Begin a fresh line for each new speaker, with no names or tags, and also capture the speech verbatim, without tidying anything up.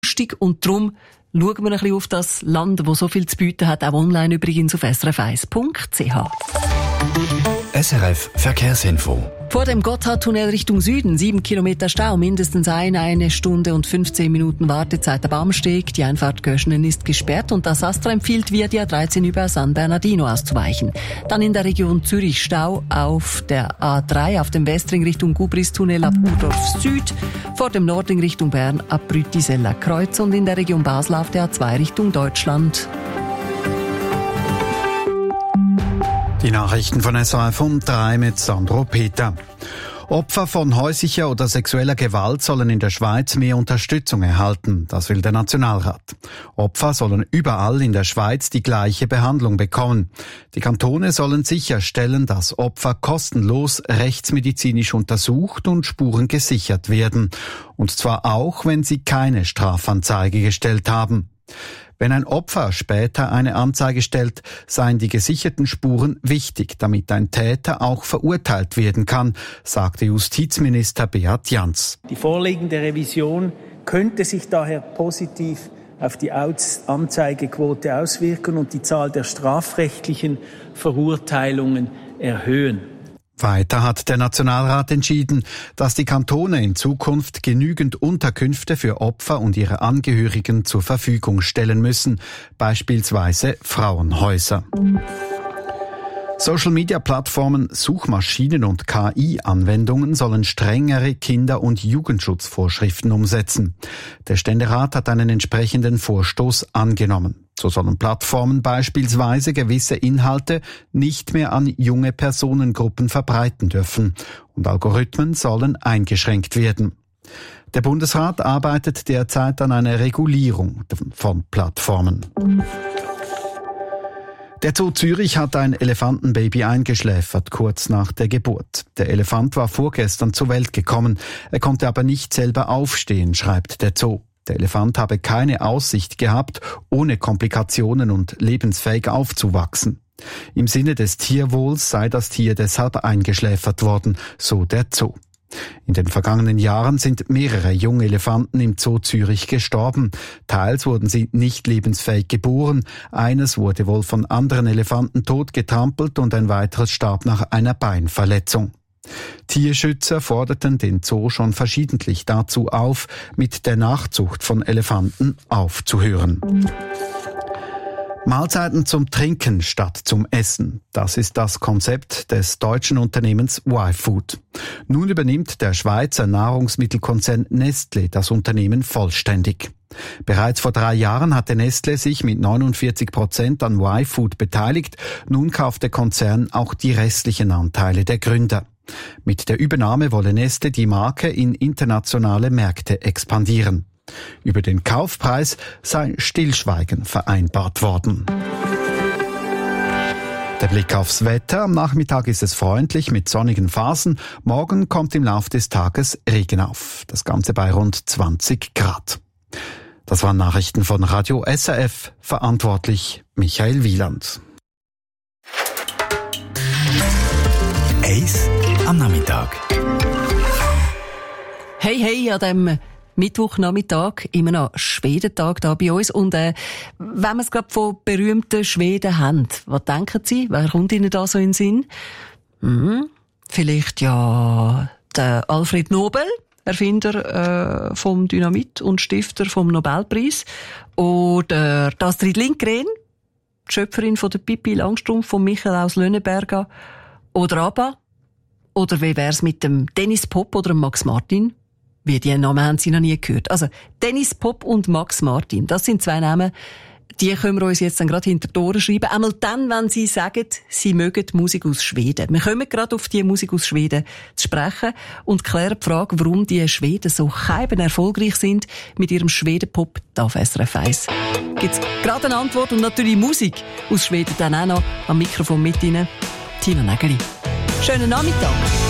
und darum schauen wir ein bisschen auf das Land, das so viel zu bieten hat, auch online übrigens auf s r f eins punkt c h.
S R F Verkehrsinfo.
Vor dem Gotthardtunnel Richtung Süden, sieben Kilometer Stau, mindestens eine, eine Stunde und fünfzehn Minuten Wartezeit am Baumsteg. Die Einfahrt Göschenen ist gesperrt und das Astra empfiehlt, via die A dreizehn über San Bernardino auszuweichen. Dann in der Region Zürich Stau auf der A drei, auf dem Westring Richtung Gubristunnel ab Urdorf Süd, vor dem Nordring Richtung Bern ab Brütiseller Kreuz und in der Region Basel auf der A zwei Richtung Deutschland.
Die Nachrichten von S R F um drei mit Sandro Peter. Opfer von häuslicher oder sexueller Gewalt sollen in der Schweiz mehr Unterstützung erhalten. Das will der Nationalrat. Opfer sollen überall in der Schweiz die gleiche Behandlung bekommen. Die Kantone sollen sicherstellen, dass Opfer kostenlos rechtsmedizinisch untersucht und Spuren gesichert werden. Und zwar auch, wenn sie keine Strafanzeige gestellt haben. Wenn ein Opfer später eine Anzeige stellt, seien die gesicherten Spuren wichtig, damit ein Täter auch verurteilt werden kann, sagte Justizminister Beat Jans.
Die vorliegende Revision könnte sich daher positiv auf die Anzeigequote auswirken und die Zahl der strafrechtlichen Verurteilungen erhöhen.
Weiter hat der Nationalrat entschieden, dass die Kantone in Zukunft genügend Unterkünfte für Opfer und ihre Angehörigen zur Verfügung stellen müssen, beispielsweise Frauenhäuser. Social-Media-Plattformen, Suchmaschinen und K I-Anwendungen sollen strengere Kinder- und Jugendschutzvorschriften umsetzen. Der Ständerat hat einen entsprechenden Vorstoß angenommen. So sollen Plattformen beispielsweise gewisse Inhalte nicht mehr an junge Personengruppen verbreiten dürfen und Algorithmen sollen eingeschränkt werden. Der Bundesrat arbeitet derzeit an einer Regulierung von Plattformen. Der Zoo Zürich hat ein Elefantenbaby eingeschläfert, kurz nach der Geburt. Der Elefant war vorgestern zur Welt gekommen. Er konnte aber nicht selber aufstehen, schreibt der Zoo. Der Elefant habe keine Aussicht gehabt, ohne Komplikationen und lebensfähig aufzuwachsen. Im Sinne des Tierwohls sei das Tier deshalb eingeschläfert worden, so der Zoo. In den vergangenen Jahren sind mehrere junge Elefanten im Zoo Zürich gestorben. Teils wurden sie nicht lebensfähig geboren, eines wurde wohl von anderen Elefanten totgetrampelt und ein weiteres starb nach einer Beinverletzung. Tierschützer forderten den Zoo schon verschiedentlich dazu auf, mit der Nachzucht von Elefanten aufzuhören. Mahlzeiten zum Trinken statt zum Essen. Das ist das Konzept des deutschen Unternehmens Y-Food. Nun übernimmt der Schweizer Nahrungsmittelkonzern Nestlé das Unternehmen vollständig. Bereits vor drei Jahren hatte Nestlé sich mit neunundvierzig Prozent an Y-Food beteiligt. Nun kauft der Konzern auch die restlichen Anteile der Gründer. Mit der Übernahme wolle Nestlé die Marke in internationale Märkte expandieren. Über den Kaufpreis sei Stillschweigen vereinbart worden. Der Blick aufs Wetter. Am Nachmittag ist es freundlich mit sonnigen Phasen. Morgen kommt im Laufe des Tages Regen auf. Das Ganze bei rund zwanzig Grad. Das waren Nachrichten von Radio S R F. Verantwortlich Michael Wieland.
Eis am Nachmittag.
Hey, hey, an dem Mittwochnachmittag, immer noch Schwedentag da bei uns. Und äh, wenn wir es gerade von berühmten Schweden haben, was denken Sie? Wer kommt Ihnen da so in den Sinn? Hm, vielleicht ja der Alfred Nobel, Erfinder äh, vom Dynamit und Stifter vom Nobelpreis. Oder Astrid Lindgren, die Schöpferin von der Pippi Langstrumpf von Michael aus Lönneberger. Oder ABBA. Oder wie wär's mit dem Dennis Pop oder dem Max Martin? Wie die Namen haben Sie noch nie gehört. Also Dennis Pop und Max Martin, das sind zwei Namen, die können wir uns jetzt dann gerade hinter die Ohren schreiben. Einmal dann, wenn Sie sagen, Sie mögen Musik aus Schweden. Wir kommen gerade auf die Musik aus Schweden zu sprechen und klären die Frage, warum die Schweden so keiben erfolgreich sind mit ihrem Schweden-Pop da auf S R F eins. Gibt's gerade eine Antwort und natürlich Musik aus Schweden dann auch noch am Mikrofon mit Ihnen. Tina Nägeli. Schönen Nachmittag.